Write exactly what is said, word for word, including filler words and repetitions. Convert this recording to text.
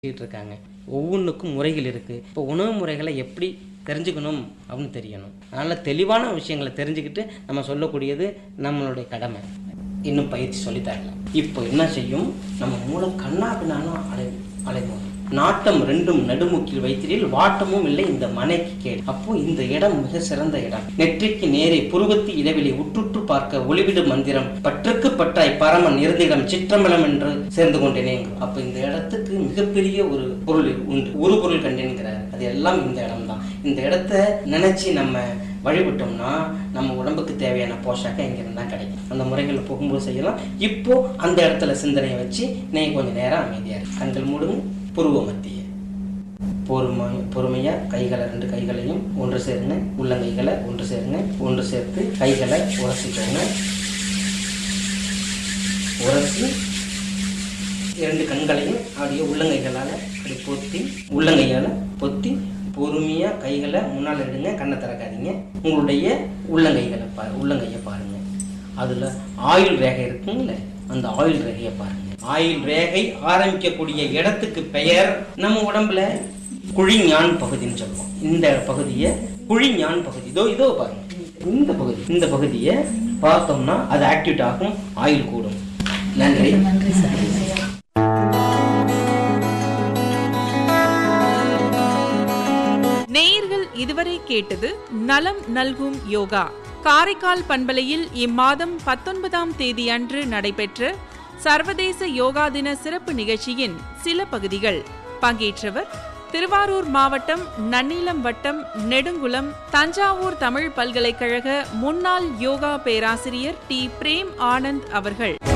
இருக்காங்க. ஒவ்வொன்றுக்கும் முறைகள் இருக்குது. இப்போ உணவு முறைகளை எப்படி தெரிஞ்சுக்கணும் அப்படின்னு தெரியணும். அதனால் தெளிவான விஷயங்களை தெரிஞ்சுக்கிட்டு நம்ம சொல்லக்கூடியது நம்மளுடைய கடமை. இன்னும் பயிற்சி சொல்லித்தரல. இப்போ என்ன செய்யும், நம்ம மூலம் கண்ணா பின்னாலும் அலை அலைவோம். நாட்டம் ரெண்டும் நடுமுக்கில் வைத்திரில் வாட்டமும் இல்லை இந்த மனைக்கு கேடு. அப்போ இந்த இடம் மிக சிறந்த இடம். நெற்றிக்கு நேரே புருவத்தி இடைவெளி உற்றுற்று பார்க்க ஒளிவிடு மந்திரம் பற்றுக்கு பற்றாய் பரமன் இருந்திடம் சிற்றம்பலம் என்று சேர்ந்து கொண்டேனே. அப்ப இந்த இடத்துக்கு மிகப்பெரிய ஒரு பொருள் உண்டு. ஒரு பொருள் கண்டேன்கிறார். அது எல்லாம் இந்த இடம் தான். இந்த இடத்த நினைச்சு நம்ம வழிபட்டோம்னா நம்ம உடம்புக்கு தேவையான போஷாக்கம் இங்கிருந்து தான் கிடைக்கும். அந்த முறைகளில் போகும்போது செய்யலாம். இப்போ அந்த இடத்துல சிந்தனையை வச்சு நீ கொஞ்சம் நேரம் அமைதியா இருக்கு. கண்கள் மூடுங்க. புருவ மத்திய பொறுமை பொறுமையா கைகளை ரெண்டு கைகளையும் ஒன்று சேருங்க. உள்ளங்கைகளை ஒன்று சேருங்க. ஒன்று சேர்த்து கைகளை உரசிக்கோங்க. உரசி இரண்டு கண்களையும் அப்படியே உள்ளங்கைகளால் அப்படி பொத்தி உள்ளங்கையால் பொத்தி பொறுமையா கைகளை முன்னால் எடுங்க. கண்ணை திறக்காதீங்க. உங்களுடைய உள்ளங்கைகளை பாரு உள்ளங்கையை பாருங்க. அதுல ஆயுள் ரேகை இருக்குங்களே, அந்த ஆயுள் ரேகையை பாருங்க. ஆயுள் ரேகை ஆரம்பிக்கக்கூடிய இடத்துக்கு பெயர் நம்ம உடம்புல குழிஞான் பகுதின்னு சொல்லுவோம். இந்த பகுதியை குழிஞான் பகுதி. இதோ இதோ பாருங்க. இந்த பகுதி இந்த பகுதியை பார்த்தோம்னா அது ஆக்டிவேட் ஆகும், ஆயுள் கூடும். நன்றி. நேயர்கள் இதுவரை கேட்டது நலம் நல்கும் யோகா. காரைக்கால் பண்பலையில் இம்மாதம் பத்தொன்பதாம் தேதி அன்று நடைபெற்ற சர்வதேச யோகா தின சிறப்பு நிகழ்ச்சியின் சில பகுதிகள். பங்கேற்றவர் திருவாரூர் மாவட்டம் நன்னிலம் வட்டம் நெடுங்குளம் தஞ்சாவூர் தமிழ் பல்கலைக்கழக முன்னாள் யோகா பேராசிரியர் டி பிரேம் ஆனந்த் அவர்கள்.